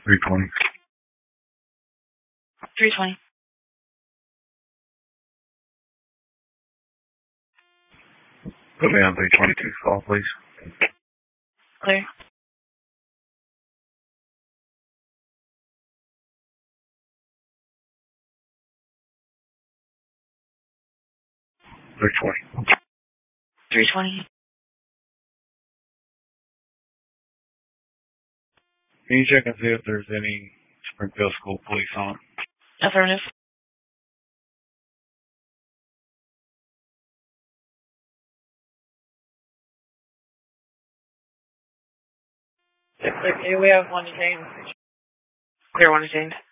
320. 320. Put me on 322 call, please. Clear. $320. 320. Can you check and see if there's any Springfield School Police on? Affirmative. We have one detained. Clear one detained.